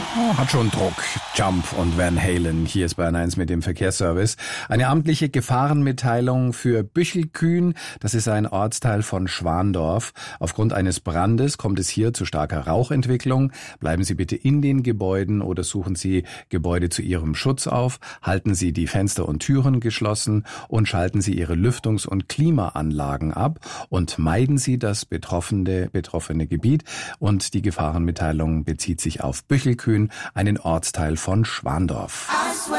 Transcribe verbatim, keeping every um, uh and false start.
Oh, hat schon Druck. Jump und Van Halen. Hier ist Bayern eins mit dem Verkehrsservice. Eine amtliche Gefahrenmitteilung für Büchelkühn. Das ist ein Ortsteil von Schwandorf. Aufgrund eines Brandes kommt es hier zu starker Rauchentwicklung. Bleiben Sie bitte in den Gebäuden oder suchen Sie Gebäude zu Ihrem Schutz auf. Halten Sie die Fenster und Türen geschlossen und schalten Sie Ihre Lüftungs- und Klimaanlagen ab und meiden Sie das betroffene, betroffene Gebiet. Und die Gefahrenmitteilung bezieht sich auf Büchelkühn, einen Ortsteil von Schwandorf.